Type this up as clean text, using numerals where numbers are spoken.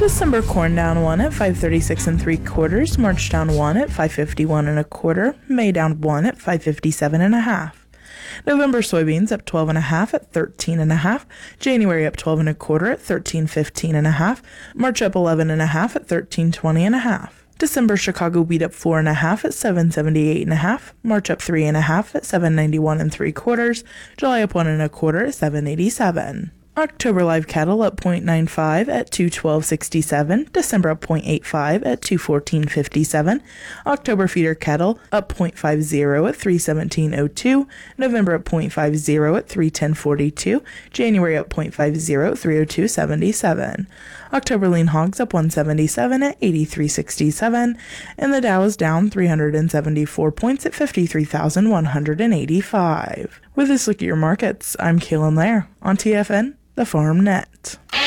December corn down 1 at 536 3/4. March down 1 at 551 1/4. May down 1 at 557 1/2. November soybeans up 12 1/2 at 13 1/2. January up 12 1/4 at 13.15 1/2. March up 11 1/2 at 13.20 1/2. December Chicago wheat up 4 1/2 at 778 1/2. March up 3 1/2 at 791 3/4. July up 1 1/4 at 787. October live cattle up 0.95 at 212.67. December up 0.85 at 214.57. October feeder cattle up 0.50 at 317.02. November up 0.50 at 310.42. January up 0.50 at 302.77. October lean hogs up 177 at 83.67. And the Dow is down 374 points at 53,185. With this look at your markets, I'm Kaylin Lair on TFN, the Farm Net.